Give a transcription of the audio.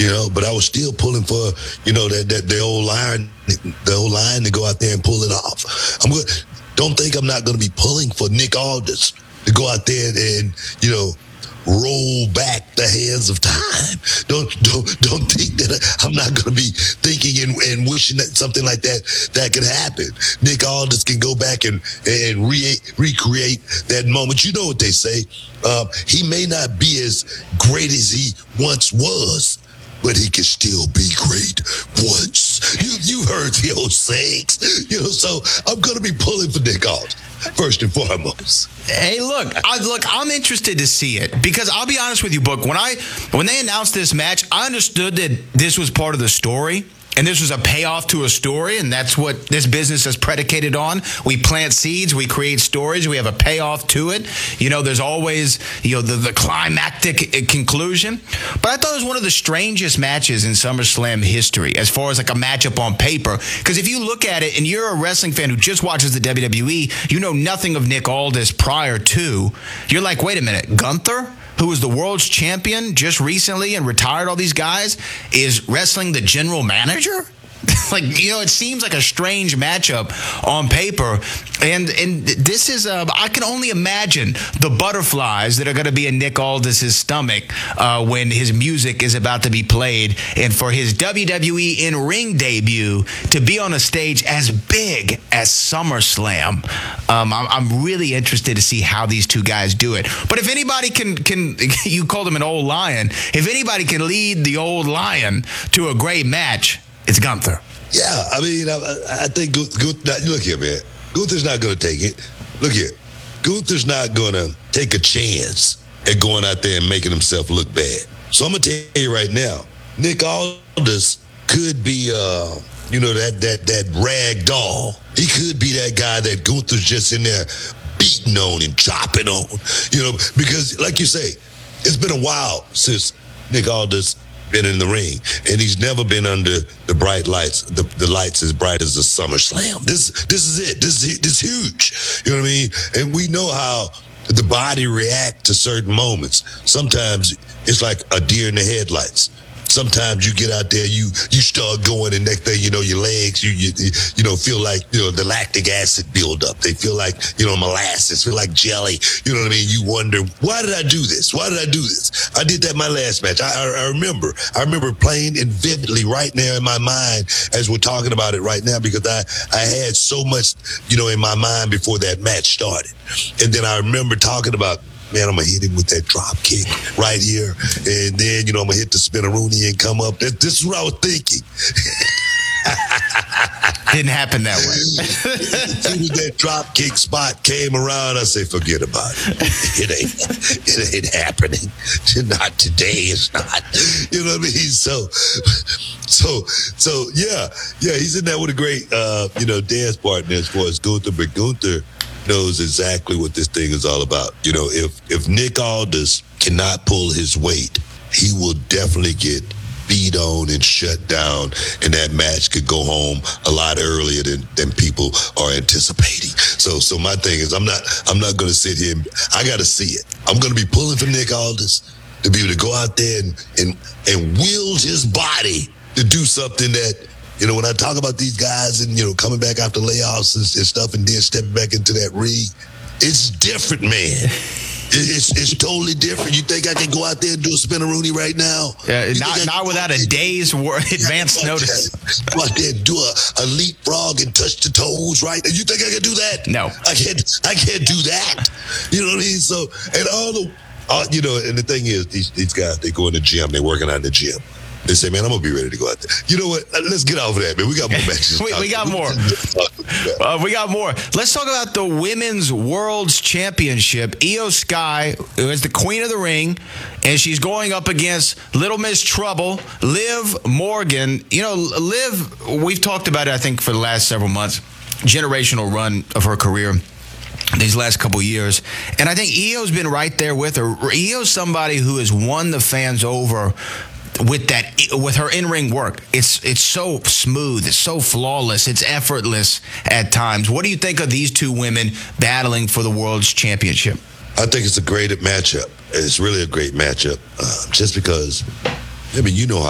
but I was still pulling for, that the old line to go out there and pull it off. Don't think I'm not going to be pulling for Nick Aldis to go out there and roll back the hands of time. Don't think that I'm not going to be thinking and wishing that something like that could happen. Nick Aldis can go back and recreate that moment. You know what they say. He may not be as great as he once was, but he can still be great once. You heard the old sayings. So I'm going to be pulling for Nick Aldis. First and foremost. Hey, look, I'm interested to see it because I'll be honest with you, Book. When they announced this match, I understood that this was part of the story and this was a payoff to a story, and that's what this business is predicated on. We plant seeds, we create stories, we have a payoff to it. There's always, the climactic conclusion. But I thought it was one of the strangest matches in SummerSlam history as far as like a matchup on paper. Because if you look at it and you're a wrestling fan who just watches the WWE, you know nothing of Nick Aldis prior to. You're like, wait a minute, Gunther, who was the world's champion just recently and retired all these guys, is wrestling the general manager? It seems like a strange matchup on paper. And this is, I can only imagine the butterflies that are going to be in Nick Aldis' stomach when his music is about to be played. And for his WWE in-ring debut to be on a stage as big as SummerSlam, I'm really interested to see how these two guys do it. But if anybody can you called him an old lion, if anybody can lead the old lion to a great match, it's Gunther. Yeah, I think look here, man. Gunther's not going to take it. Look here. Gunther's not going to take a chance at going out there and making himself look bad. So I'm going to tell you right now, Nick Aldis could be, that rag doll. He could be that guy that Gunther's just in there beating on and chopping on, because like you say, it's been a while since Nick Aldis been in the ring, and he's never been under the bright lights, the lights as bright as the SummerSlam. This is it. This is huge. You know what I mean? And we know how the body react to certain moments. Sometimes it's like a deer in the headlights. Sometimes you get out there, you start going, and next thing you know, your legs, you feel like, the lactic acid build up. They feel like, molasses, feel like jelly. You know what I mean? You wonder, why did I do this? Why did I do this? I did that my last match. I remember playing it vividly right now in my mind as we're talking about it right now, because I had so much, in my mind before that match started. And then I remember talking about, man, I'm going to hit him with that drop kick right here. And then, I'm going to hit the spinneroonie and come up. This is what I was thinking. Didn't happen that way. As soon as that drop kick spot came around, I say, forget about it. It ain't happening. Not today. It's not. You know what I mean? So yeah, he's in there with a great, dance partner as far as Gunther. But Gunther knows exactly what this thing is all about. If Nick Aldis cannot pull his weight, he will definitely get beat on and shut down, and that match could go home a lot earlier than people are anticipating. So my thing is, I'm not going to sit here. I got to see it. I'm going to be pulling for Nick Aldis to be able to go out there and wield his body to do something that, when I talk about these guys and, coming back after layoffs and stuff and then stepping back into that ring, it's different, man. It's totally different. You think I can go out there and do a spinneroonie right now? Not without a day's advance notice. Go out there and do a leapfrog and touch the toes, right? You think I can do that? No. I can't do that. You know what I mean? So, and and the thing is, these guys, they go in the gym, they're working out in the gym. They say, man, I'm going to be ready to go out there. You know what? Let's get off of that, man. We got more matches. we got more. We got more. Let's talk about the Women's World's Championship. Io Sky, who is the queen of the ring, and she's going up against Little Miss Trouble, Liv Morgan. Liv, we've talked about it, I think, for the last several months. Generational run of her career these last couple years. And I think Io's been right there with her. Io's somebody who has won the fans over with her in-ring work. It's so smooth, it's so flawless, it's effortless at times. What do you think of these two women battling for the World's Championship? I think it's a great matchup. It's really a great matchup, just because, how